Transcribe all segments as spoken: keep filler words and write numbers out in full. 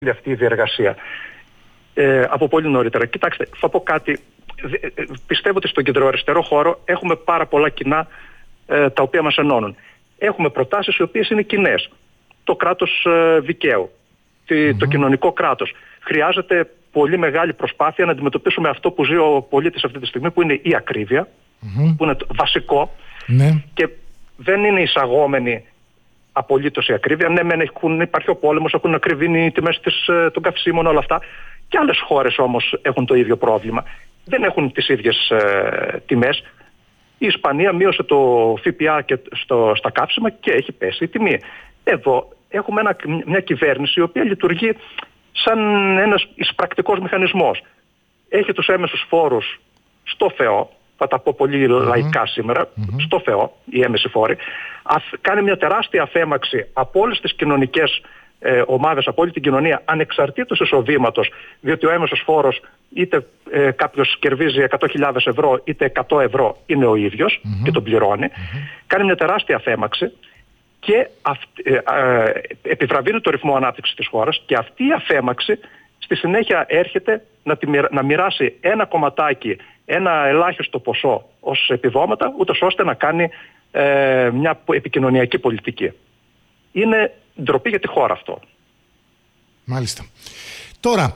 αυτή η διεργασία ε, από πολύ νωρίτερα. Κοιτάξτε, θα πω κάτι. Πιστεύω ότι στον κεντροαριστερό χώρο έχουμε πάρα πολλά κοινά ε, τα οποία μας ενώνουν. Έχουμε προτάσεις οι οποίες είναι κοινές. Το κράτος ε, δικαίου, mm-hmm. το κοινωνικό κράτος. Χρειάζεται πολύ μεγάλη προσπάθεια να αντιμετωπίσουμε αυτό που ζει ο πολίτης αυτή τη στιγμή, που είναι η ακρίβεια, mm-hmm. που είναι βασικό mm-hmm. και δεν είναι εισαγόμενη απολύτως η ακρίβεια. Ναι, μεν έχουν, υπάρχει ο πόλεμος, έχουν ακριβήνει οι τιμές της, των καυσίμων, όλα αυτά. Και άλλες χώρες όμως έχουν το ίδιο πρόβλημα. Δεν έχουν τις ίδιες ε, τιμές. Η Ισπανία μείωσε το ΦΠΑ και στο, στα καύσιμα και έχει πέσει η τιμή. Εδώ έχουμε ένα, μια κυβέρνηση η οποία λειτουργεί σαν ένας εισπρακτικός μηχανισμός. Έχει τους έμεσους φόρους στο Θεό, θα τα πω πολύ mm-hmm. λαϊκά σήμερα, mm-hmm. στο Θεό, οι έμεσοι φόροι. Αφ, κάνει μια τεράστια αφέμαξη από όλες τις κοινωνικές ε, ομάδες, από όλη την κοινωνία, ανεξαρτήτως εισοδήματος, διότι ο έμεσος φόρος είτε ε, κάποιος κερδίζει εκατό χιλιάδες ευρώ είτε εκατό ευρώ είναι ο ίδιος mm-hmm. και τον πληρώνει. Mm-hmm. Κάνει μια τεράστια αφέμαξη και αυ, ε, ε, επιβραβύνει το ρυθμό ανάπτυξης της χώρας, και αυτή η αφέμαξη στη συνέχεια έρχεται να, τη, να μοιράσει ένα κομματάκι, ένα ελάχιστο ποσό ως επιδόματα, ούτως ώστε να κάνει ε, μια επικοινωνιακή πολιτική. Είναι ντροπή για τη χώρα αυτό. Μάλιστα. Τώρα,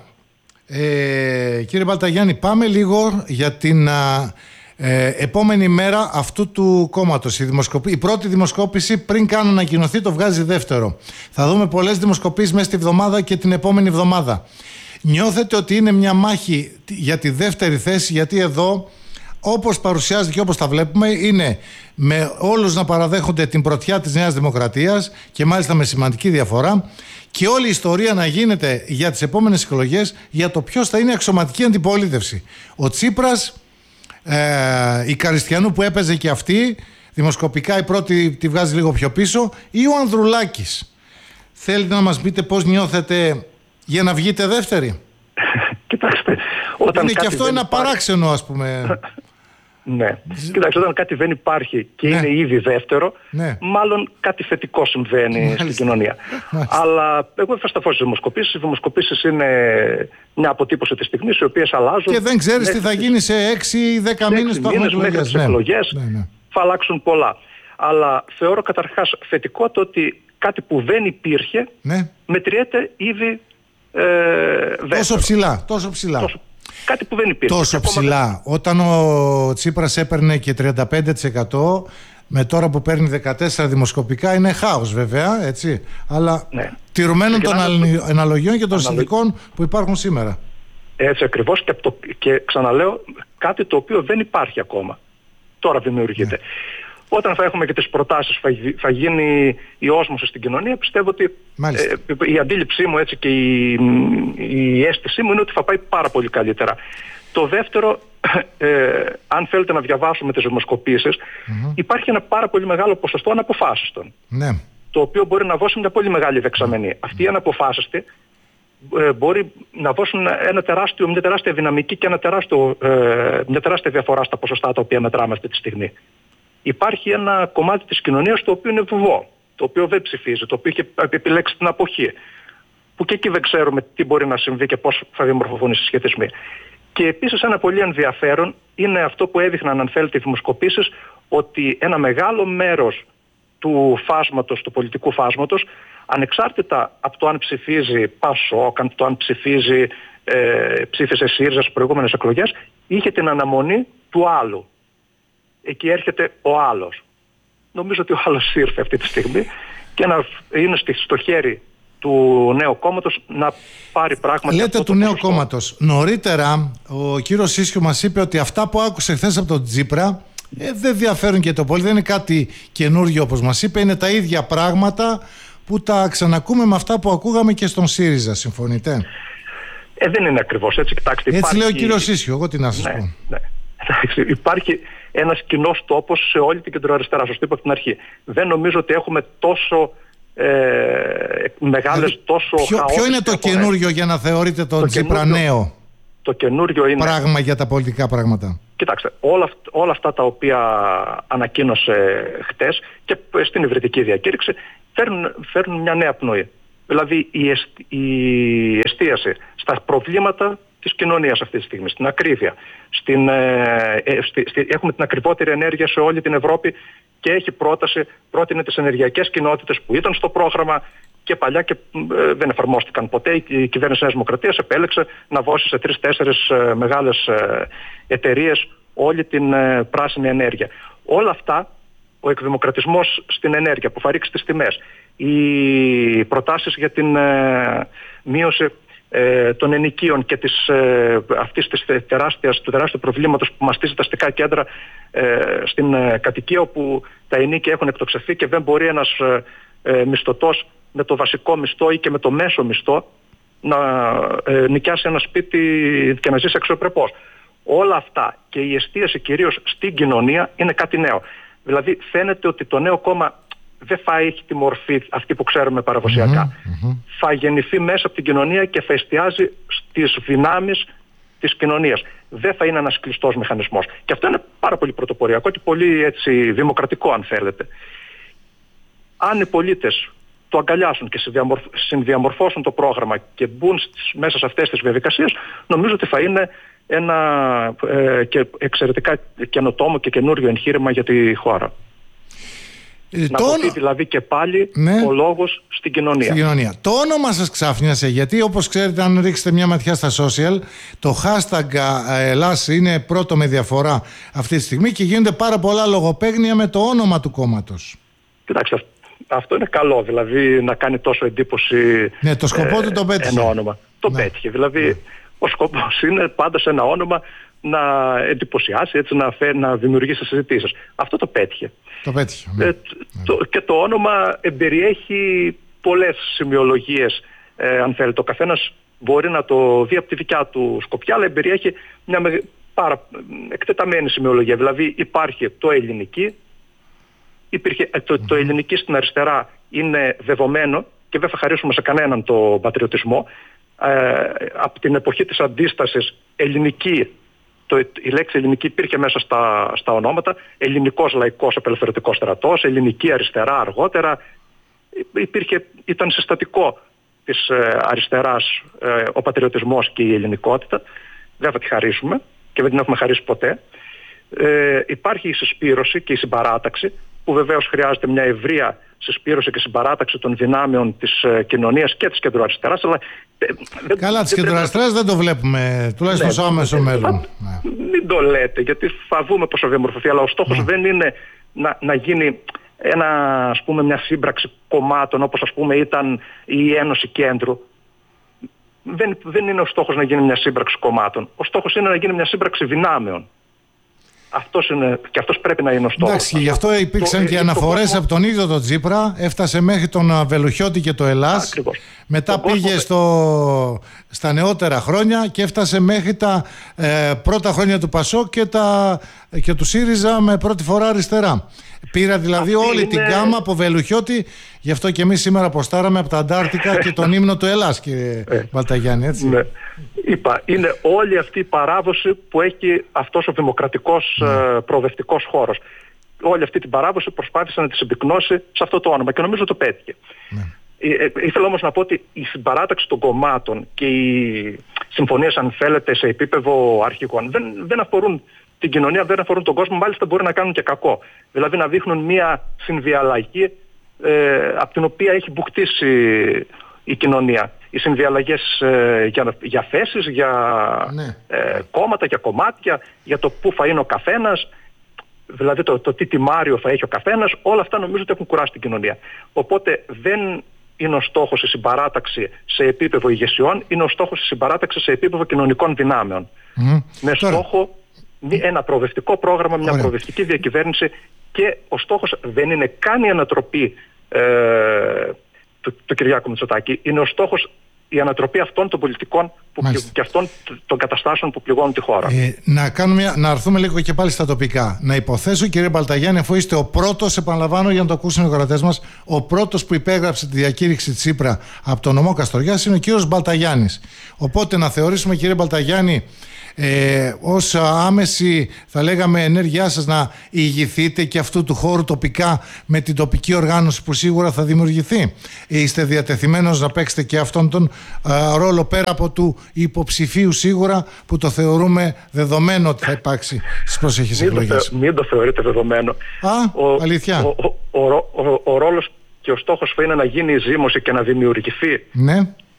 ε, κύριε Μπαλταγιάννη, πάμε λίγο για την ε, επόμενη μέρα αυτού του κόμματος. Η, δημοσκοπη... η πρώτη δημοσκόπηση πριν καν ανακοινωθεί το βγάζει δεύτερο. Θα δούμε πολλές δημοσκοπήσεις μέσα στη βδομάδα και την επόμενη εβδομάδα. Νιώθετε ότι είναι μια μάχη για τη δεύτερη θέση, γιατί εδώ, όπως παρουσιάζεται και όπως τα βλέπουμε, είναι με όλους να παραδέχονται την πρωτιά της Νέας Δημοκρατίας, και μάλιστα με σημαντική διαφορά, και όλη η ιστορία να γίνεται για τις επόμενες εκλογές για το ποιος θα είναι η αξιωματική αντιπολίτευση. Ο Τσίπρας, ε, η Καριστιανού που έπαιζε και αυτή, δημοσκοπικά η πρώτη τη βγάζει λίγο πιο πίσω, ή ο Ανδρουλάκης. Θέλετε να μας πείτε πώς νιώθετε για να βγείτε δεύτεροι? Κοιτάξτε, όταν είναι και αυτό ένα υπάρχει... παράξενο, ας πούμε. Ναι. Κοιτάξτε, όταν κάτι δεν υπάρχει και ναι. είναι ήδη δεύτερο, ναι. μάλλον κάτι θετικό συμβαίνει Μάλιστα. στην κοινωνία. Μάλιστα. Αλλά εγώ θα σταθώ στις δημοσκοπήσεις. Οι δημοσκοπήσεις είναι μια αποτύπωση της στιγμής, οι οποίες αλλάζουν. Και δεν ξέρεις τι θα γίνει σε έξι ή δέκα μήνες που έχουμε μέχρι τις ναι. εκλογές. Ναι, ναι. Θα αλλάξουν πολλά. Αλλά θεωρώ καταρχάς θετικό το ότι κάτι που δεν υπήρχε ναι. μετριέται ήδη ε, τόσο ψηλά. Τόσο ψηλά. Τόσο... Κάτι που δεν υπήρχε. Τόσο ψηλά. Δεν... Όταν ο Τσίπρας έπαιρνε και τριάντα πέντε τοις εκατό, με τώρα που παίρνει δεκατέσσερα τοις εκατό δημοσκοπικά, είναι χάος βέβαια, έτσι. Αλλά ναι. τηρουμένων των το... αναλογιών και των συνθηκών που υπάρχουν σήμερα. Έτσι ακριβώς, και, το... και ξαναλέω, κάτι το οποίο δεν υπάρχει ακόμα. Τώρα δημιουργείται. Ναι. Όταν θα έχουμε και τις προτάσεις, θα γίνει η όσμωση στην κοινωνία, πιστεύω ότι ε, η αντίληψή μου έτσι και η, η αίσθησή μου είναι ότι θα πάει πάρα πολύ καλύτερα. Το δεύτερο, ε, αν θέλετε να διαβάσουμε τις δημοσκοπήσεις, mm-hmm. υπάρχει ένα πάρα πολύ μεγάλο ποσοστό αναποφάσιστων, ναι. το οποίο μπορεί να δώσει μια πολύ μεγάλη δεξαμενή. Mm-hmm. Αυτοί οι αναποφάσιστοι ε, μπορεί να δώσουν ένα τεράστιο, μια τεράστια δυναμική και ένα τεράστιο, ε, μια τεράστια διαφορά στα ποσοστά τα οποία μετράμε αυτή τη στιγμή. Υπάρχει ένα κομμάτι της κοινωνίας το οποίο είναι βουβό, το οποίο δεν ψηφίζει, το οποίο έχει επιλέξει την αποχή, που και εκεί δεν ξέρουμε τι μπορεί να συμβεί και πώς θα διαμορφωθούν οι συσχετισμοί. Και επίσης ένα πολύ ενδιαφέρον είναι αυτό που έδειχναν, αν θέλετε, οι δημοσκοπήσεις, ότι ένα μεγάλο μέρος του φάσματος, του πολιτικού φάσματος, ανεξάρτητα από το αν ψηφίζει Πασόκ, αν το αν ψηφίζει, ε, ψήφισε ΣΥΡΙΖΑ στις προηγούμενες εκλογές, είχε την αναμονή του άλλου. Εκεί έρχεται ο άλλος. Νομίζω ότι ο άλλος ήρθε αυτή τη στιγμή και να είναι στο χέρι του νέου κόμματος να πάρει πράγματι. Λέτε του νέου κόμματος. Νωρίτερα ο κύριος Σίσιο μας είπε ότι αυτά που άκουσε χθες από τον Τσίπρα ε, δεν διαφέρουν και το πολύ. Δεν είναι κάτι καινούργιο, όπως μας είπε. Είναι τα ίδια πράγματα που τα ξανακούμε με αυτά που ακούγαμε και στον ΣΥΡΙΖΑ. Συμφωνείτε? Ε, δεν είναι ακριβώς έτσι. Κοιτάξτε, έτσι υπάρχει... λέει ο κύριος Σίσιο. Εγώ τι να σας ναι, πω. Ναι. Υπάρχει ένας κοινός τόπος σε όλη την κεντροαριστερά, σας το είπα από την αρχή. Δεν νομίζω ότι έχουμε τόσο ε, μεγάλες, δηλαδή, τόσο ποιο, χαότες. Ποιο είναι το καινούριο για να θεωρείτε το, το Τσίπρα νέο το καινούριο είναι πράγμα για τα πολιτικά πράγματα? Κοιτάξτε, όλα, όλα αυτά τα οποία ανακοίνωσε χτες και στην υβριδική διακήρυξη φέρνουν, φέρνουν μια νέα πνοή. Δηλαδή η, εστι, η εστίαση στα προβλήματα της κοινωνίας αυτή τη στιγμή, στην ακρίβεια. Στην, ε, ε, στη, στη, έχουμε την ακριβότερη ενέργεια σε όλη την Ευρώπη και έχει πρόταση, πρότεινε τις ενεργειακές κοινότητες που ήταν στο πρόγραμμα και παλιά και ε, δεν εφαρμόστηκαν ποτέ. Η, η κυβέρνηση Νέας Δημοκρατίας επέλεξε να δώσει σε τρεις-τέσσερις ε, μεγάλες ε, εταιρείες όλη την ε, πράσινη ενέργεια. Όλα αυτά, ο εκδημοκρατισμός στην ενέργεια που θα ρίξει τις τιμές, οι προτάσεις για την ε, μείωση ε, των ενοικίων και της, ε, αυτής της τεράστιας, του τεράστιου προβλήματος που μαστίζει τα αστικά κέντρα ε, στην ε, κατοικία, όπου τα ενοίκια έχουν εκτοξευθεί και δεν μπορεί ένας ε, ε, μισθωτός με το βασικό μισθό ή και με το μέσο μισθό να ε, νοικιάσει ένα σπίτι και να ζήσει αξιοπρεπώς. Όλα αυτά και η εστίαση κυρίως στην κοινωνία είναι κάτι νέο. Δηλαδή φαίνεται ότι το νέο κόμμα δεν θα έχει τη μορφή αυτή που ξέρουμε παραδοσιακά. Mm-hmm. Θα γεννηθεί μέσα από την κοινωνία και θα εστιάζει στις δυνάμεις της κοινωνίας. Δεν θα είναι ένας κλειστός μηχανισμός. Και αυτό είναι πάρα πολύ πρωτοποριακό και πολύ έτσι, δημοκρατικό, αν θέλετε. Αν οι πολίτες το αγκαλιάσουν και συνδιαμορφώσουν το πρόγραμμα και μπουν στις, μέσα σε αυτές τις διαδικασίες, νομίζω ότι θα είναι ένα ε, και εξαιρετικά καινοτόμο και καινούριο εγχείρημα για τη χώρα. Ε, να το... δοθεί δηλαδή και πάλι ναι. ο λόγος στην κοινωνία. Στην κοινωνία. Το όνομα σας ξάφνιασε, γιατί όπως ξέρετε, αν ρίξετε μια ματιά στα social, το hashtag Ελλάς είναι πρώτο με διαφορά αυτή τη στιγμή και γίνονται πάρα πολλά λογοπαίγνια με το όνομα του κόμματος. Κοιτάξτε, αυτό είναι καλό, δηλαδή να κάνει τόσο εντύπωση. Ναι, το σκοπό του το πέτυχε. Ένα όνομα. Το ναι. πέτυχε. Δηλαδή, ναι. ο σκοπός είναι πάντα σε ένα όνομα να εντυπωσιάσει, έτσι, να, φέ, να δημιουργήσει συζητήσεις. Αυτό το πέτυχε. Το πέτυχε. Ναι. Ε, το, και το όνομα εμπεριέχει πολλές σημειολογίες, ε, αν θέλει. Το καθένας μπορεί να το δει από τη δικιά του σκοπιά, αλλά εμπεριέχει μια με, πάρα, εκτεταμένη σημειολογία. Δηλαδή υπάρχει το ελληνική, υπήρχε, το, το ελληνική στην αριστερά είναι δεδομένο και δεν θα χαρίσουμε σε κανέναν το πατριωτισμό. Ε, από την εποχή της αντίστασης, ελληνική, το, η λέξη ελληνική υπήρχε μέσα στα, στα ονόματα, ελληνικός λαϊκός απελευθερωτικός στρατός, ελληνική αριστερά αργότερα, υπήρχε, ήταν συστατικό της ε, αριστεράς ε, ο πατριωτισμός και η ελληνικότητα, δεν θα τη χαρίσουμε και δεν την έχουμε χαρίσει ποτέ. Ε, υπάρχει η συσπήρωση και η συμπαράταξη, που βεβαίως χρειάζεται μια ευρεία συσπήρωση και συμπαράταξη των δυνάμεων της ε, κοινωνίας και της κεντροαριστεράς. Αλλά, ε, Καλά, της κεντροαριστεράς δεν το βλέπουμε, τουλάχιστον στο άμεσο μέλλον. Ναι. Μην το λέτε, γιατί θα δούμε πώς θα διαμορφωθεί, αλλά ο στόχος ναι. δεν είναι να, να γίνει ένα, ας πούμε, μια σύμπραξη κομμάτων, όπως ας πούμε ήταν η Ένωση Κέντρου. Δεν, δεν είναι ο στόχος να γίνει μια σύμπραξη κομμάτων. Ο στόχος είναι να γίνει μια σύμπραξη δυνάμεων. Αυτός είναι, και αυτός πρέπει να είναι ο στόχος. Εντάξει, γι' αυτό υπήρξαν το, και αναφορές το... από τον ίδιο τον Τσίπρα. Έφτασε μέχρι τον Βελουχιώτη και το Ελλάς. Ακριβώς. Μετά το πήγε στο, στα νεότερα χρόνια και έφτασε μέχρι τα ε, πρώτα χρόνια του Πασόκ και, τα, και του ΣΥΡΙΖΑ με πρώτη φορά αριστερά. Πήρα δηλαδή αυτή όλη είναι... την γκάμα από Βελουχιώτη. Γι' αυτό και εμείς σήμερα αποστάραμε από τα Αντάρτικα και τον ύμνο του Ελλάς, κύριε ε, Μπαλταγιάννη, έτσι. Ναι. Είπα, είναι όλη αυτή η παράδοση που έχει αυτός ο δημοκρατικός ναι. ε, προοδευτικός χώρος. Όλη αυτή την παράδοση προσπάθησε να τη συμπυκνώσει σε αυτό το όνομα και νομίζω το πέτυχε. Ναι. Ε, ε, ήθελα όμως να πω ότι η συμπαράταξη των κομμάτων και οι συμφωνίες, αν θέλετε, σε επίπεδο αρχηγών δεν, δεν αφορούν την κοινωνία, δεν αφορούν τον κόσμο, μάλιστα μπορεί να κάνουν και κακό. Δηλαδή να δείχνουν μια συνδιαλλαγή ε, από την οποία έχει μπουχτίσει η κοινωνία. Οι συνδιαλλαγές ε, για, για θέσεις, για ναι. ε, κόμματα, για κομμάτια, για το πού θα είναι ο καθένας, δηλαδή το, το τι τιμάριο θα έχει ο καθένας, όλα αυτά νομίζω ότι έχουν κουράσει την κοινωνία. Οπότε δεν είναι ο στόχος η συμπαράταξη σε επίπεδο ηγεσιών, είναι ο στόχος η συμπαράταξη σε επίπεδο κοινωνικών δυνάμεων. Mm. Με Τώρα... στόχο ένα προοδευτικό πρόγραμμα, μια Ωραία. προοδευτική διακυβέρνηση, και ο στόχος δεν είναι καν η ανατροπή ε, του, του Κυριάκου Μητσοτάκη, είναι ο στόχος η ανατροπή αυτών των πολιτικών που πλη, και αυτών των καταστάσεων που πληγώνουν τη χώρα. Ε, να, κάνουμε, να έρθουμε λίγο και πάλι στα τοπικά. Να υποθέσω, κύριε Μπαλταγιάννη, αφού είστε ο πρώτος, επαναλαμβάνω για να το ακούσουν οι ακροατές μας, ο πρώτος που υπέγραψε τη διακήρυξη Τσίπρα από τον νομό Καστοριάς είναι ο κύριος Μπαλταγιάννης. Οπότε να θεωρήσουμε, κύριε Μπαλταγιάννη, ε, ως άμεση θα λέγαμε ενέργειά σας να ηγηθείτε και αυτού του χώρου τοπικά με την τοπική οργάνωση που σίγουρα θα δημιουργηθεί? Είστε διατεθειμένος να παίξετε και αυτόν τον α, ρόλο πέρα από του υποψηφίου σίγουρα που το θεωρούμε δεδομένο ότι θα υπάρξει στις προσεχείς εκλογές? Μην το θεωρείτε δεδομένο. Α, ο, αλήθεια. Ο, ο, ο, ο, ο ρόλος και ο στόχος θα είναι να γίνει η ζήμωση και να δημιουργηθεί, ναι,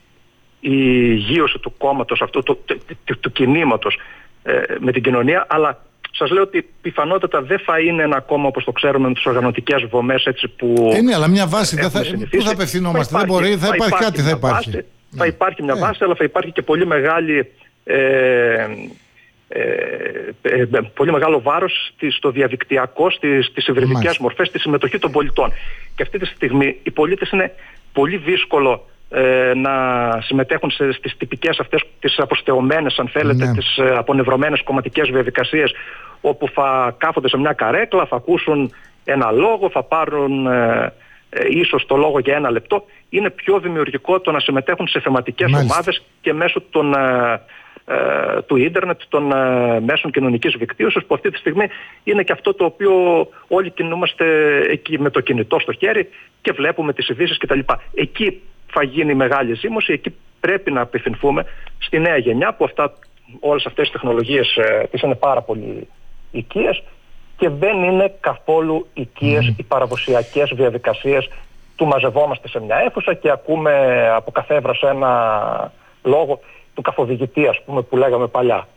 η γείωση του κόμματος αυτού, του, του, του, του κινήματος ε, με την κοινωνία, αλλά σας λέω ότι πιθανότατα δεν θα είναι ένα κόμμα όπως το ξέρουμε με τις οργανωτικές βομές έτσι που... Ε, ναι, αλλά μια βάση, δεν θα, πού θα απευθυνόμαστε, θα υπάρχει, δεν μπορεί, θα, θα υπάρχει, υπάρχει κάτι, θα υπάρχει. Βάση, ναι. Θα υπάρχει μια βάση, ε. αλλά θα υπάρχει και πολύ μεγάλη... Ε, Ε, ε, ε, πολύ μεγάλο βάρος στο διαδικτυακό, στις, στις υβριδικές μορφές, στη συμμετοχή των πολιτών. Και αυτή τη στιγμή οι πολίτες είναι πολύ δύσκολο ε, να συμμετέχουν σε, στις τυπικές αυτές τις αποστεωμένες, αν θέλετε, ναι, τις ε, απονευρωμένες κομματικές διαδικασίες, όπου θα κάθονται σε μια καρέκλα, θα ακούσουν ένα λόγο, θα πάρουν ε, ε, ίσως το λόγο για ένα λεπτό. Είναι πιο δημιουργικό το να συμμετέχουν σε θεματικές Μάλιστα. ομάδες και μέσω των ε, του ίντερνετ, των uh, μέσων κοινωνικής δικτύωσης, που αυτή τη στιγμή είναι και αυτό το οποίο όλοι κινούμαστε εκεί με το κινητό στο χέρι και βλέπουμε τις ειδήσεις κτλ. Εκεί θα γίνει μεγάλη ζήμωση, εκεί πρέπει να απευθυνθούμε στη νέα γενιά που αυτά, όλες αυτές τις τεχνολογίες ε, τις είναι πάρα πολύ οικίες και δεν είναι καθόλου οικίες mm. οι παραδοσιακές διαδικασίες του μαζευόμαστε σε μια αίθουσα και ακούμε από καθέβρα σε ένα λόγο του καθοδηγητή, ας πούμε, που λέγαμε παλιά.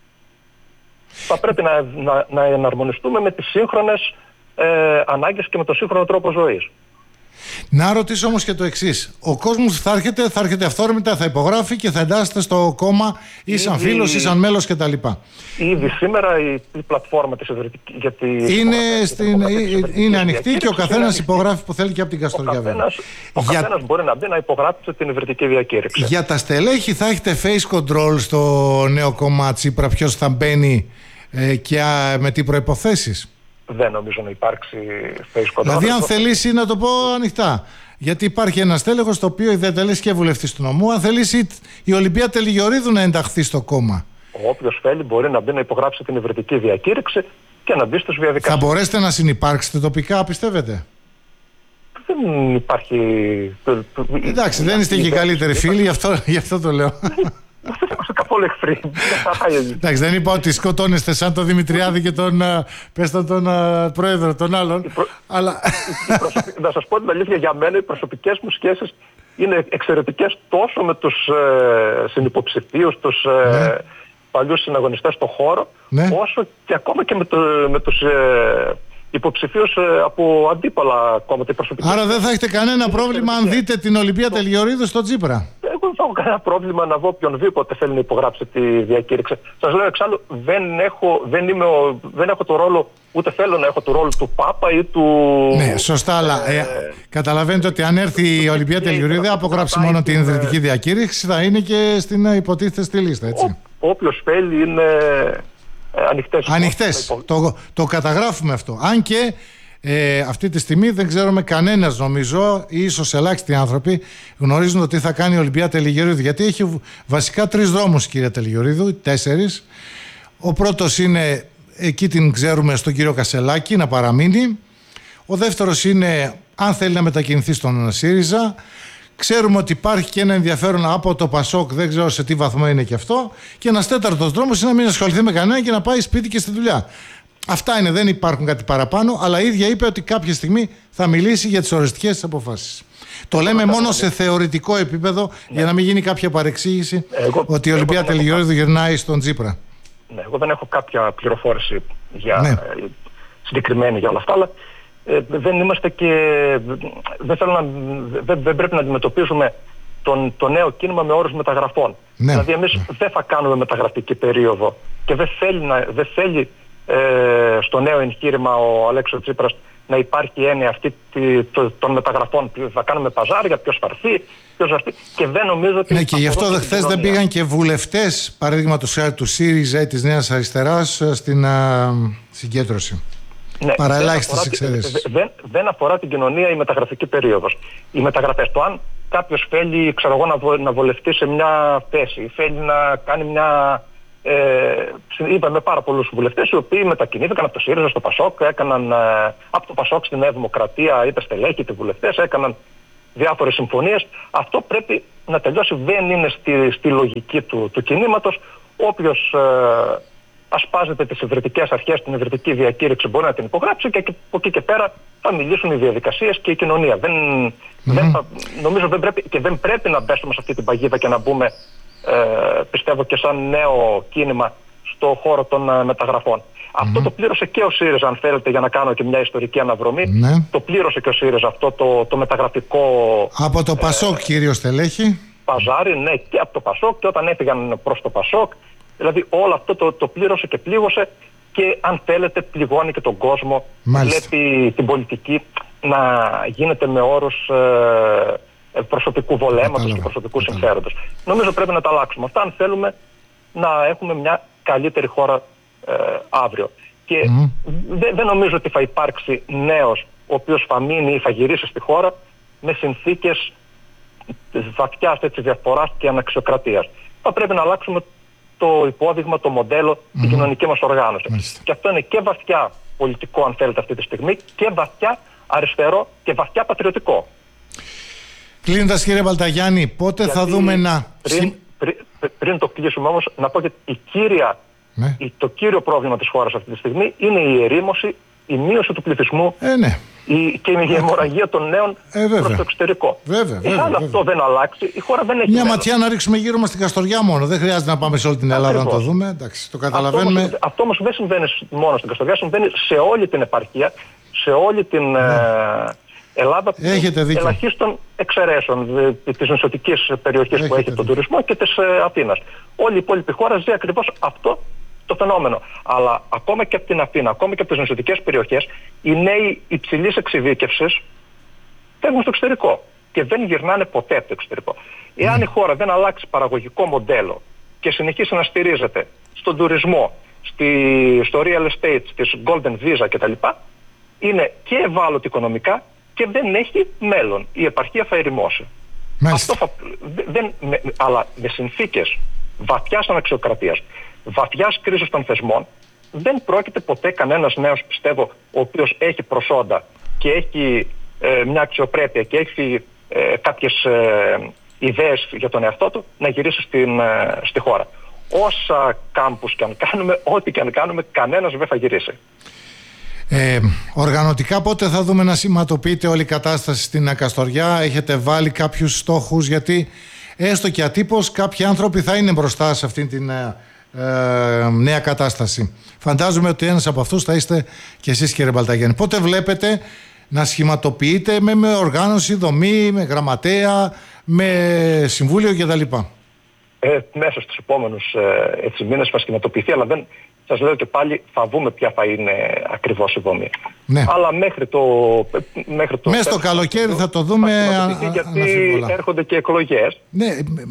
Θα πρέπει να, να, να εναρμονιστούμε με τις σύγχρονες ε, ανάγκες και με το σύγχρονο τρόπο ζωής. Να ρωτήσω όμως και το εξής. Ο κόσμος θα έρχεται, θα έρχεται αυθόρμητα, θα υπογράφει και θα εντάσσεται στο κόμμα ή σαν Ήδη... φίλος ή σαν μέλος κτλ. Ήδη σήμερα η, η πλατφόρμα της Ευρετικής... Γιατί είναι, στην, είναι ανοιχτή και ο καθένας υπογράφει που θέλει και από την Καστοριά. Ο καθένας, ο για... καθένας μπορεί να μπει να υπογράψει την Ευρετική Διακήρυξη. Για τα στελέχη θα έχετε face control στο νέο κόμμα Τσίπρα, ποιος θα μπαίνει ε, και α, με τι προϋποθέσεις? Δεν νομίζω να υπάρξει face control. Δηλαδή, αν θελήσει, να το πω ανοιχτά, γιατί υπάρχει ένα στέλεχος το οποίο δεν τελέσει και βουλευτής του νομού, αν θελήσει η Ολυμπία Τελιγιορίδου να ενταχθεί στο κόμμα. Όποιος θέλει μπορεί να μπει να υπογράψει την Ευρετική Διακήρυξη και να μπει στους διαδικασίες. Θα μπορέσετε να συνυπάρξετε τοπικά, πιστεύετε? Δεν υπάρχει. Εντάξει, δεν είστε και οι καλύτεροι φίλοι, γι' αυτό, γι' αυτό το λέω. Δεν είμαστε καθόλου εχθροί. Εντάξει, δεν είπα ότι σκοτώνεστε σαν τον Δημητριάδη και τον, πες τον, τον πρόεδρο, τον άλλον. Προ... Αλλά... Να σας πω την αλήθεια, για μένα οι προσωπικές μου σχέσεις είναι εξαιρετικές τόσο με τους ε, συνυποψηφίους, τους ε, παλιούς συναγωνιστές στον χώρο, ναι, όσο και ακόμα και με, το, με τους ε, υποψηφίους ε, από αντίπαλα κόμματα. Άρα δεν θα έχετε κανένα πρόβλημα αν δείτε την Ολυμπία Τελιγιορίδου στο Τσίπρα? Εγώ δεν θα έχω κανένα πρόβλημα να δω οποιονδήποτε θέλει να υπογράψει τη διακήρυξη. Σας λέω εξάλλου, δεν έχω, δεν είμαι ο, δεν έχω το ρόλο, ούτε θέλω να έχω το ρόλο του Πάπα ή του... Ναι, σωστά, αλλά ε, ε, καταλαβαίνετε ότι αν έρθει η Ολυμπία Τελιγιορίδου δεν απογράψει μόνο την ιδρυτική διακήρυξη, θα είναι και στην υποτίθεται στη λίστα, έτσι. Ό, όποιος θέλει είναι ε, ανοιχτές. Ανοιχτές, το, το καταγράφουμε αυτό. Αν και Ε, αυτή τη στιγμή δεν ξέρουμε κανένας, νομίζω, ή ίσως ελάχιστοι άνθρωποι γνωρίζουν το τι θα κάνει η Ολυμπία Τελιγιορίδου. Γιατί έχει βασικά τρεις δρόμους, κυρία Τελιγιορίδου, τέσσερις. Ο πρώτος είναι, εκεί την ξέρουμε, στον κύριο Κασελάκη να παραμείνει. Ο δεύτερος είναι αν θέλει να μετακινηθεί στον ΣΥΡΙΖΑ. Ξέρουμε ότι υπάρχει και ένα ενδιαφέρον από το ΠΑΣΟΚ, δεν ξέρω σε τι βαθμό είναι και αυτό. Και ένας τέταρτος δρόμος είναι να μην ασχοληθεί με κανένα και να πάει σπίτι και στη δουλειά. Αυτά είναι, δεν υπάρχουν κάτι παραπάνω, αλλά η ίδια είπε ότι κάποια στιγμή θα μιλήσει για τις οριστικές της αποφάσεις. Το λέμε μόνο σε θεωρητικό επίπεδο, ναι, για να μην γίνει κάποια παρεξήγηση εγώ, ότι η Ολυμπία Τελιγιορίδου γυρνάει στον Τσίπρα. Ναι, εγώ δεν έχω κάποια πληροφόρηση για, ναι, συγκεκριμένη για όλα αυτά, αλλά ε, δεν είμαστε και δεν, θέλω να, δεν, δεν πρέπει να αντιμετωπίζουμε τον, το νέο κίνημα με όρους μεταγραφών. Ναι. Δηλαδή εμείς ναι. δεν θα κάνουμε μεταγραφική περίοδο και δεν θέλει, να, δεν θέλει ε, στο νέο εγχείρημα ο Αλέξης Τσίπρας να υπάρχει έννοια αυτή το, των μεταγραφών. Θα κάνουμε παζάρια, ποιος θα έρθει, ποιος θα έρθει. Και δεν νομίζω ότι. Ναι, και γι' αυτό χθες δεν πήγαν και βουλευτές, παραδείγματος χάρη του ΣΥΡΙΖΑ ή της Νέας Αριστεράς, στην α, συγκέντρωση. Ναι, παραελάχιστες εξαιρέσεις. Δεν, δεν αφορά την κοινωνία η μεταγραφική περίοδος. Οι μεταγραφές. Το αν κάποιος θέλει, ξέρω εγώ, να, βο, να βολευτεί σε μια θέση, θέλει να κάνει μια Ε, είπαμε πάρα πολλούς βουλευτές οι οποίοι μετακινήθηκαν από το ΣΥΡΙΖΑ στο ΠΑΣΟΚ, έκαναν ε, από το ΠΑΣΟΚ στη Νέα Δημοκρατία, είτε στελέχη είτε βουλευτές, έκαναν διάφορες συμφωνίες. Αυτό πρέπει να τελειώσει, δεν είναι στη, στη λογική του, του κινήματος. Όποιος ε, ασπάζεται τις ιδρυτικές αρχές, την ιδρυτική διακήρυξη μπορεί να την υπογράψει και από εκεί και πέρα θα μιλήσουν οι διαδικασίες και η κοινωνία. Δεν, mm-hmm. δεν θα, νομίζω δεν πρέπει, και δεν πρέπει να μπέσουμε σε αυτή την παγίδα και να μπούμε, ε, πιστεύω και σαν νέο κίνημα, στο χώρο των ε, μεταγραφών. Mm-hmm. Αυτό το πλήρωσε και ο ΣΥΡΙΖΑ, αν θέλετε, για να κάνω και μια ιστορική αναδρομή. Mm-hmm. Το πλήρωσε και ο ΣΥΡΙΖΑ αυτό το, το μεταγραφικό... Από το ΠΑΣΟΚ, ε, κύριο στελέχη. Παζάρι, ναι, και από το ΠΑΣΟΚ, και όταν έφυγαν προς το ΠΑΣΟΚ. Δηλαδή όλο αυτό το, το πλήρωσε και πλήγωσε και, αν θέλετε, πληγώνει και τον κόσμο. Μάλιστα. Βλέπει την πολιτική να γίνεται με όρους ε, προσωπικού βολέματος και προσωπικού συμφέροντος. Νομίζω πρέπει να τα αλλάξουμε αυτά αν θέλουμε να έχουμε μια καλύτερη χώρα ε, αύριο. Και mm. δεν, δεν νομίζω ότι θα υπάρξει νέος ο οποίος θα μείνει ή θα γυρίσει στη χώρα με συνθήκες βαθιάς διαφοράς και αναξιοκρατίας. Θα πρέπει να αλλάξουμε το υπόδειγμα, το μοντέλο, mm-hmm. την κοινωνική μας οργάνωση. Μάλιστα. Και αυτό είναι και βαθιά πολιτικό, αν θέλετε, αυτή τη στιγμή, και βαθιά αριστερό και βαθιά πατριωτικό. Κλείνοντας, κύριε Μπαλταγιάννη, πότε γιατί θα δούμε να... Πριν, πριν, πριν το κλείσουμε όμως, να πω ότι η κύρια, ναι. η, το κύριο πρόβλημα της χώρας αυτή τη στιγμή είναι η ερήμωση, η μείωση του πληθυσμού ε, ναι. η, και η αιμορραγία των νέων ε, προς το εξωτερικό. Βέβαια, βέβαια, Εάν βέβαια. αυτό δεν αλλάξει, η χώρα δεν έχει μια μέλλον. ματιά να ρίξουμε γύρω μας στην Καστοριά μόνο. Δεν χρειάζεται να πάμε σε όλη την Ελλάδα. Ακριβώς. Να το δούμε. Εντάξει, το καταλαβαίνουμε. Αυτό, αυτό όμως δεν συμβαίνει μόνο στην Καστοριά, συμβαίνει σε όλη την επαρχία, σε όλη την ναι. ε, Ελλάδα, ελαχίστων εξαιρέσεων της νησιωτικής περιοχής που έχει τον τουρισμό και της ε, Αθήνας. Όλη η υπόλοιπη χώρα ζει ακριβώς αυτό το φαινόμενο. Αλλά ακόμα και από την Αθήνα, ακόμα και από τις νησιωτικές περιοχές, οι νέοι υψηλής εξειδίκευσης φεύγουν στο εξωτερικό και δεν γυρνάνε ποτέ από το εξωτερικό. Εάν mm. η χώρα δεν αλλάξει παραγωγικό μοντέλο και συνεχίσει να στηρίζεται στον τουρισμό, στη, στο real estate, στις golden visa κτλ., είναι και ευάλωτη οικονομικά και δεν έχει μέλλον. Η επαρχία θα ερημώσει. Αυτό θα, δεν, με, αλλά με συνθήκες βαθιάς αναξιοκρατίας, βαθιάς κρίσης των θεσμών, δεν πρόκειται ποτέ κανένας νέος, πιστεύω, ο οποίος έχει προσόντα και έχει ε, μια αξιοπρέπεια και έχει ε, κάποιες ε, ιδέες για τον εαυτό του, να γυρίσει στην, ε, στη χώρα. Όσα κάμπους και αν κάνουμε, ό,τι και αν κάνουμε, κανένας δεν θα γυρίσει. Ε, οργανωτικά πότε θα δούμε να σηματοποιείται όλη η κατάσταση στην Καστοριά? Έχετε βάλει κάποιους στόχους? Γιατί έστω και ατύπως κάποιοι άνθρωποι θα είναι μπροστά σε αυτήν την ε, ε, νέα κατάσταση. Φαντάζομαι ότι ένας από αυτούς θα είστε και εσείς, κύριε Μπαλταγιάννη. Πότε βλέπετε να σχηματοποιείτε με, με οργάνωση, δομή, με γραμματέα, με συμβούλιο κτλ? Ε, μέσα στους επόμενους ε, έτσι, μήνες θα σχηματοποιηθεί, αλλά δεν, σας λέω και πάλι, θα δούμε ποια θα είναι ακριβώς η δομή. Ναι. Αλλά μέχρι το... Μέχρι το μέσα στο καλοκαίρι θα το δούμε. Θα γιατί αναφίβολα. Έρχονται και εκλογές. Ναι,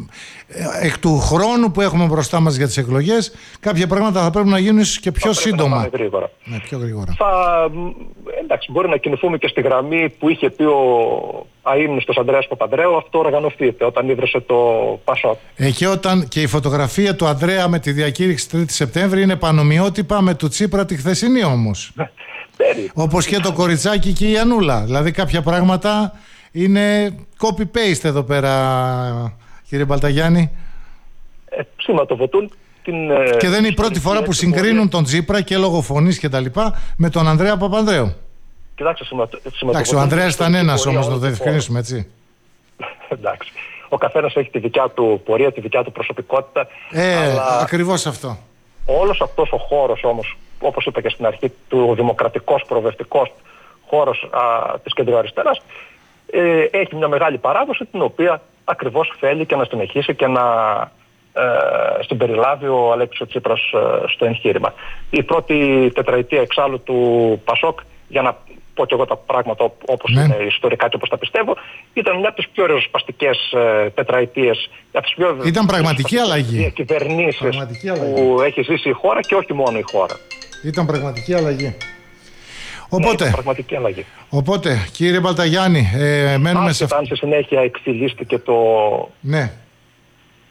εκ του χρόνου που έχουμε μπροστά μας για τις εκλογές, κάποια πράγματα θα πρέπει να γίνουν και πιο θα σύντομα. Να γρήγορα. Ναι, πιο γρήγορα. Θα, εντάξει, μπορεί να κινηθούμε και στη γραμμή που είχε πει ο αείμνηστος Ανδρέας Παπανδρέου, αυτό οργανωθείτε όταν ίδρυσε το ΠΑΣΟΚ. Ε, και, όταν, και η φωτογραφία του Ανδρέα με τη διακήρυξη τρίτη Σεπτέμβρη είναι πανομοιότυπα με του Τσίπρα τη χθεσινή όμως. Όπως και το κοριτσάκι και η Ανούλα. Δηλαδή κάποια πράγματα είναι copy-paste εδώ πέρα, κύριε Μπαλταγιάννη. Ε, σηματοδοτούν την... Και δεν είναι η πρώτη φορά που συγκρίνουν τον Τσίπρα και λόγω φωνής και τα λοιπά με τον Ανδρέα Παπανδρέου. Κοιτάξτε, σηματοδοτούν... Εντάξει, ο Ανδρέας ήταν ένας όμως, να το διευκρινίσουμε, έτσι. Εντάξει. Ο καθένας έχει τη δικιά του πορεία, τη δικιά του προσωπικότητα. Ε, αλλά... ακριβώς αυτό. Όλος αυτός ο χώρος όμως, όπως είπα και στην αρχή, του δημοκρατικός, προοδευτικός χώρος α, της κεντροαριστεράς, ε, έχει μια μεγάλη παράδοση, την οποία ακριβώς θέλει και να συνεχίσει και να ε, συμπεριλάβει ο Αλέξης Τσίπρας ε, στο εγχείρημα. Η πρώτη τετραετία εξάλλου του ΠΑΣΟΚ, για να πω και εγώ τα πράγματα όπως ναι. είναι ιστορικά και όπως τα πιστεύω, ήταν μια από τις πιο ριζοσπαστικές ε, τετραετίες, από τις πιο ήταν πραγματική αλλαγή. Κυβερνήσεις πραγματική αλλαγή που έχει ζήσει η χώρα και όχι μόνο η χώρα. Ήταν πραγματική αλλαγή. Οπότε, ναι, πραγματική αλλαγή. Οπότε κύριε Μπαλταγιάννη, ε, μένουμε Άσχετα σε αυτό. Αν στη συνέχεια εξελίσσεται το... Ναι.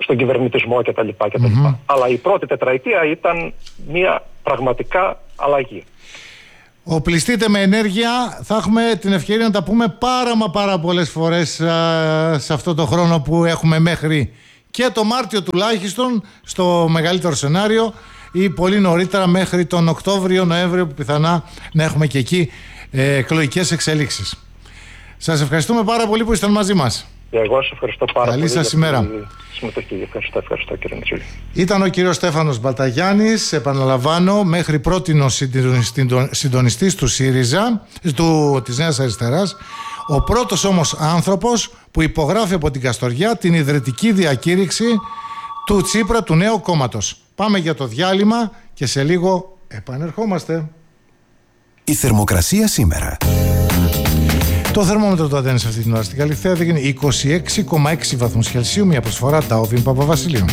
στον κυβερνητισμό κτλ. κτλ. Mm-hmm. Αλλά η πρώτη τετραετία ήταν μια πραγματικά αλλαγή. Οπλιστείτε με ενέργεια. Θα έχουμε την ευκαιρία να τα πούμε πάρα μα πάρα πολλές φορές α, σε αυτό το χρόνο που έχουμε μέχρι και το Μάρτιο τουλάχιστον, στο μεγαλύτερο σενάριο, ή πολύ νωρίτερα μέχρι τον Οκτώβριο-Νοέμβριο, που πιθανά να έχουμε και εκεί ε, εκλογικές εξελίξεις. Σας ευχαριστούμε πάρα πολύ που ήσταν μαζί μας. Και εγώ σας ευχαριστώ πάρα Καλή πολύ. Καλή σας ημέρα. Συμμετοχή. Ευχαριστώ, ευχαριστώ κύριε Μητσούλη. Ήταν ο κύριος Στέφανος Μπαλταγιάννης, επαναλαμβάνω, μέχρι πρότινος συντονιστής του ΣΥΡΙΖΑ, του, της Νέας Αριστεράς, ο πρώτος όμως άνθρωπος που υπογράφει από την Καστοριά την ιδρυτική διακήρυξη του Τσίπρα, του νέου κόμματος. Πάμε για το διάλειμμα και σε λίγο επανερχόμαστε. Η θερμοκρασία σήμερα. Το θερμόμετρο του Αντένης αυτή την ώρα στην Καλυθέα δείχνει είκοσι έξι κόμμα έξι βαθμούς Κελσίου, μια προσφορά Ντάουβιν Παπαβασιλείου.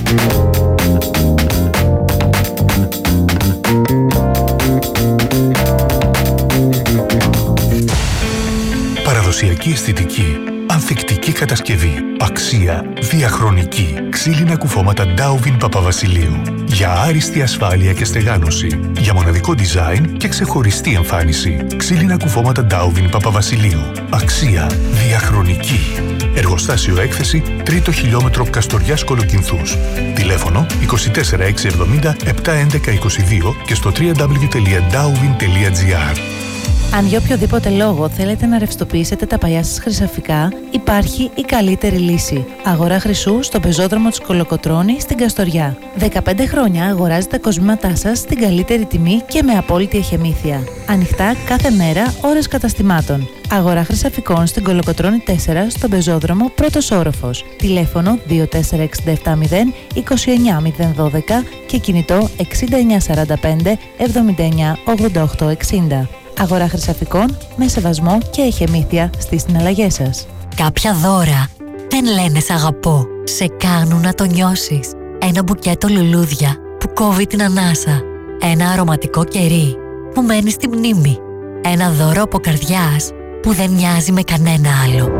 Παραδοσιακή αισθητική, ανθεκτική κατασκευή, αξία, διαχρονική, ξύλινα κουφώματα Ντάουβιν Παπαβασιλείου. Για άριστη ασφάλεια και στεγάνωση, για μοναδικό design και ξεχωριστή εμφάνιση. Ξύλινα κουφώματα Ντάουβιν Παπαβασιλείου. Αξία, διαχρονική. Εργοστάσιο έκθεση, τρίτο χιλιόμετρο Καστοριάς Κολοκυνθούς. Τηλέφωνο είκοσι τέσσερα εξακόσια εβδομήντα επτακόσια έντεκα είκοσι δύο και στο double-u double-u double-u τελεία ντάουβιν τελεία τζι άρ. Αν για οποιοδήποτε λόγο θέλετε να ρευστοποιήσετε τα παλιά σας χρυσαφικά, υπάρχει η καλύτερη λύση. Αγορά χρυσού στο πεζόδρομο της Κολοκοτρώνη στην Καστοριά. δεκαπέντε χρόνια αγοράζετε τα κοσμήματά σας στην καλύτερη τιμή και με απόλυτη εχεμήθεια. Ανοιχτά κάθε μέρα, ώρες καταστημάτων. Αγορά χρυσαφικών στην Κολοκοτρώνη τέσσερα στον πεζόδρομο πρώτος όροφος. Τηλέφωνο δύο τέσσερα έξι επτά μηδέν είκοσι εννιά μηδέν δώδεκα και κινητό εξήντα εννιά σαράντα πέντε εβδομήντα εννιά ογδόντα οκτώ εξήντα. Αγορά χρυσαφικών με σεβασμό και εχεμήθεια στις συναλλαγές σας. Κάποια δώρα δεν λένε σ' αγαπώ, σε κάνουν να το νιώσεις. Ένα μπουκέτο λουλούδια που κόβει την ανάσα. Ένα αρωματικό κερί που μένει στη μνήμη. Ένα δώρο από καρδιάς που δεν μοιάζει με κανένα άλλο.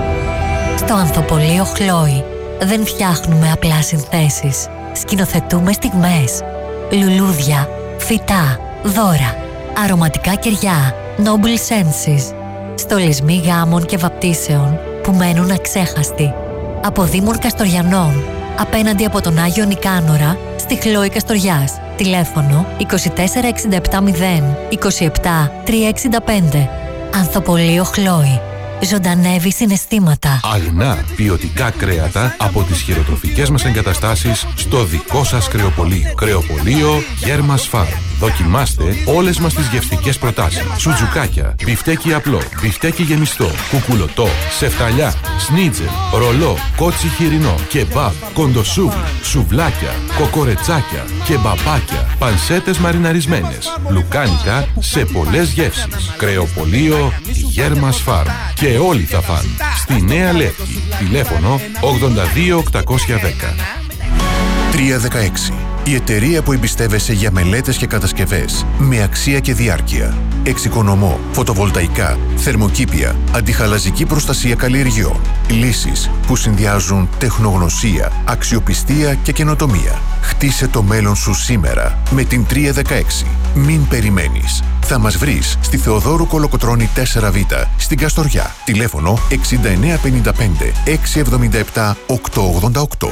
Στο Ανθοπολείο Χλόι δεν φτιάχνουμε απλά συνθέσεις. Σκηνοθετούμε στιγμές. Λουλούδια, φυτά, δώρα. Αρωματικά κεριά, Noble Senses, στολισμοί γάμων και βαπτίσεων που μένουν αξέχαστοι. Από Δήμων Καστοριανών, απέναντι από τον Άγιο Νικάνορα, στη Χλόη Καστοριάς. Τηλέφωνο είκοσι τέσσερα εξήντα επτά μηδέν είκοσι επτά τριακόσια εξήντα πέντε. Ανθοπολείο Χλόη. Ζωντανεύει συναισθήματα. Αγνά ποιοτικά κρέατα από τις χειροτροφικές μας εγκαταστάσεις στο δικό σας κρεοπολείο. Κρεοπολείο Γέρμας Φάρμ. Δοκιμάστε όλες μας τις γευστικές προτάσεις. Σουτζουκάκια, μπιφτέκι απλό, μπιφτέκι γεμιστό, κουκουλωτό, σεφταλιά, σνίτζελ, ρολό, κότσι χοιρινό, κεμπάμπ, κοντοσούβλι, σουβλάκια, κοκορετσάκια, κεμπαπάκια, πανσέτες μαριναρισμένες, λουκάνικα σε πολλές γεύσεις. Κρεοπολείο Γέρμας Φάρμ. Και όλοι θα φάνε. Στη Νέα Λεύκη. Τηλέφωνο ογδόντα δύο οκτακόσια δέκα. τριακόσια δεκαέξι. Η εταιρεία που εμπιστεύεσαι για μελέτες και κατασκευές με αξία και διάρκεια. Εξοικονομώ, φωτοβολταϊκά, θερμοκήπια, αντιχαλαζική προστασία καλλιεργειών. Λύσεις που συνδυάζουν τεχνογνωσία, αξιοπιστία και καινοτομία. Χτίσε το μέλλον σου σήμερα με την τριακόσια δεκαέξι. Μην περιμένεις. Θα μας βρεις στη Θεοδόρου Κολοκοτρώνη τέσσερα β στην Καστοριά. Τηλέφωνο εξήντα εννιά πενήντα πέντε εξακόσια εβδομήντα επτά οκτακόσια ογδόντα οκτώ.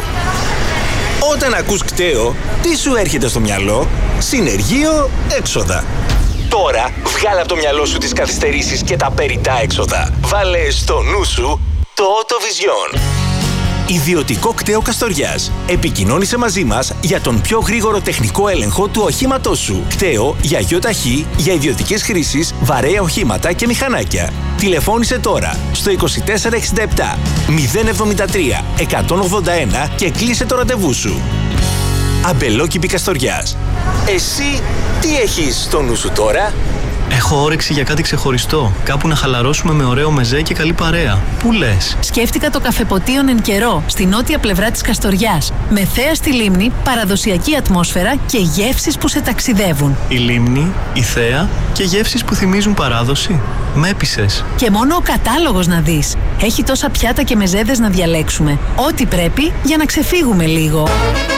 Όταν ακούς κταίο, τι σου έρχεται στο μυαλό? Συνεργείο, έξοδα. Τώρα βγάλε από το μυαλό σου τις καθυστερήσεις και τα περιττά έξοδα. Βάλε στο νου σου το Autovision. Ιδιωτικό κταίο Καστοριάς. Επικοινώνησε μαζί μας για τον πιο γρήγορο τεχνικό έλεγχο του οχήματός σου. Κταίο για γιοταχή, για ιδιωτικές χρήσεις, βαρέα οχήματα και μηχανάκια. Τηλεφώνησε τώρα στο είκοσι τέσσερα εξήντα επτά μηδέν εβδομήντα τρία εκατόν ογδόντα ένα και κλείσε το ραντεβού σου. Αμπελόκηπη Καστοριάς. Εσύ τι έχεις στο νου σου τώρα? Έχω όρεξη για κάτι ξεχωριστό. Κάπου να χαλαρώσουμε με ωραίο μεζέ και καλή παρέα. Πού λες? Σκέφτηκα το Καφεποτίον Εν Καιρό, στη νότια πλευρά της Καστοριάς. Με θέα στη λίμνη, παραδοσιακή ατμόσφαιρα και γεύσεις που σε ταξιδεύουν. Η λίμνη, η θέα και γεύσεις που θυμίζουν παράδοση. Με έπεισες. Και μόνο ο κατάλογος να δεις. Έχει τόσα πιάτα και μεζέδες να διαλέξουμε. Ό,τι πρέπει για να ξεφύγουμε λίγο.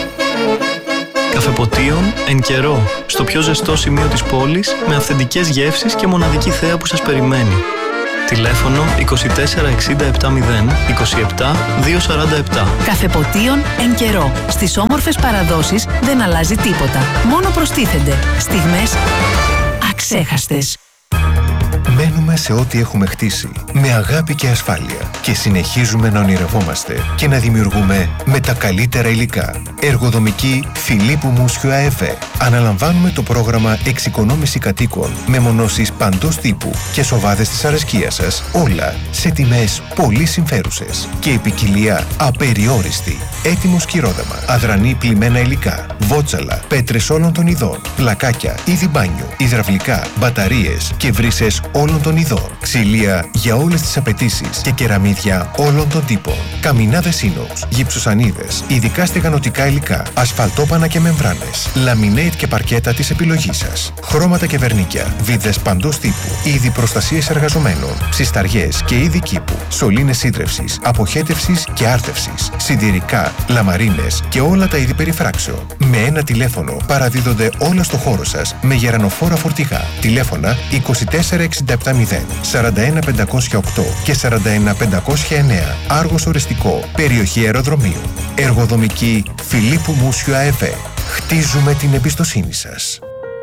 Καφεποτίον Εν Καιρό, στο πιο ζεστό σημείο της πόλης, με αυθεντικές γεύσεις και μοναδική θέα που σας περιμένει. Τηλέφωνο είκοσι τέσσερα εξήντα επτά μηδέν είκοσι επτά διακόσια σαράντα επτά. Καφεποτίον Εν Καιρό. Στις όμορφες παραδόσεις δεν αλλάζει τίποτα. Μόνο προστίθενται στιγμές αξέχαστες. Μένουμε σε ό,τι έχουμε χτίσει, με αγάπη και ασφάλεια και συνεχίζουμε να ονειρευόμαστε και να δημιουργούμε με τα καλύτερα υλικά. Εργοδομική Φιλίππου Μούσιου ΑΕΒ. Αναλαμβάνουμε το πρόγραμμα εξοικονόμηση κατοίκων με μονώσεις παντός τύπου και σοβάδες της αρεσκίας σας, όλα σε τιμές πολύ συμφέρουσες και η ποικιλία απεριόριστη. Έτοιμο σκυρόδαμα, αδρανή πλημμένα υλικά, βότσαλα, πέτρες όλων των ειδών, πλακάκια, είδη μπάνιου, υδραυλικά, μπαταρίες και βρύσες όλων των ειδών, ξυλία για όλες τις απαιτήσεις και κεραμίδια όλων των τύπων, καμινάδες ίνοξ, γυψοσανίδες, ειδικά στεγανοτικά υλικά, ασφαλτόπανα και μεμβράνες, λαμινέιτ και παρκέτα της επιλογής σας, χρώματα και βερνίκια, βίδες παντός τύπου, είδη προστασίας εργαζομένων, ψισταριές και είδη κήπου, σωλήνες σύντρευσης, αποχέτευσης και άρτευσης, συντηρικά, λαμαρίνες και όλα τα είδη περιφράξεων. Με ένα τηλέφωνο παραδίδονται όλα στο χώρο σας με γερανοφόρα φορτηγά. Τηλέφωνα είκοσι τέσσερα εξήντα επτά μηδέν σαράντα ένα πεντακόσια οκτώ και σαράντα ένα πεντακόσια εννέα. Άργος οριστικό, περιοχή αεροδρομίου. Εργοδομική Φιλίππου Μούσιου ΑΕΒ. Χτίζουμε την εμπιστοσύνη σας.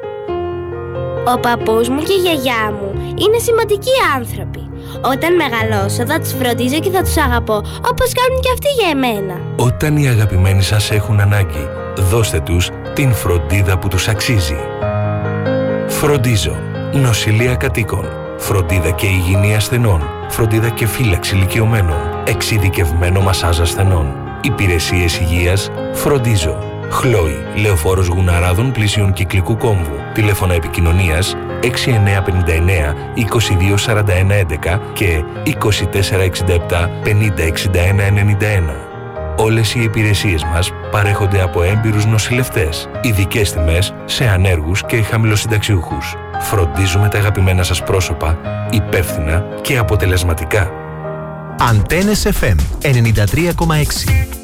Ο παππούς μου και η γιαγιά μου είναι σημαντικοί άνθρωποι. Όταν μεγαλώσω θα τους φροντίζω και θα τους αγαπώ όπως κάνουν και αυτοί για εμένα. Όταν οι αγαπημένοι σας έχουν ανάγκη, δώστε τους την φροντίδα που τους αξίζει. Φροντίζω. Νοσηλεία κατοίκων. Φροντίδα και υγιεινή ασθενών. Φροντίδα και φύλαξη ηλικιωμένων. Εξειδικευμένο μασάζ ασθενών. Υπηρεσίες υγείας. Φροντίζω. Χλόι, Λεωφόρος Γουναράδων πλησίων Κυκλικού Κόμβου. Τηλέφωνα επικοινωνίας έξι εννέα πέντε εννέα είκοσι δύο σαράντα ένα έντεκα και είκοσι τέσσερα εξήντα επτά πενήντα εξήντα ένα ενενήντα ένα. Όλες οι υπηρεσίες μας παρέχονται από έμπειρους νοσηλευτές. Ειδικές τιμές σε ανέργους και χαμηλοσυνταξιούχους. Φροντίζουμε τα αγαπημένα σας πρόσωπα υπεύθυνα και αποτελεσματικά. Αντένες εφ εμ ενενήντα τρία κόμμα έξι.